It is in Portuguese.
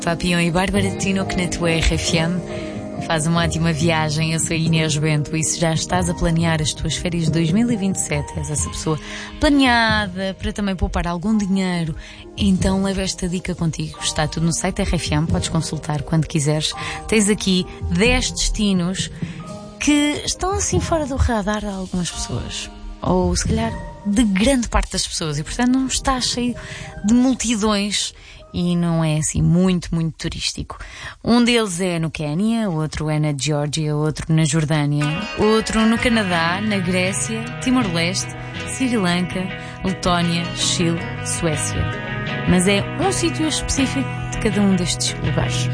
Papião e Bárbara Tinoco na tua RFM. Faz uma ótima viagem. Eu sou a Inês Bento e se já estás a planear as tuas férias de 2027, és essa pessoa planeada para também poupar algum dinheiro, então leva esta dica contigo. Está tudo no site RFM, podes consultar quando quiseres. Tens aqui 10 destinos que estão assim fora do radar de algumas pessoas, ou se calhar de grande parte das pessoas, e portanto não está cheio de multidões e não é assim muito turístico. Um deles é no Quénia, outro é na Geórgia, outro na Jordânia, outro no Canadá, na Grécia, Timor-Leste, Sri Lanka, Letónia, Chile, Suécia. Mas é um sítio específico de cada um destes lugares.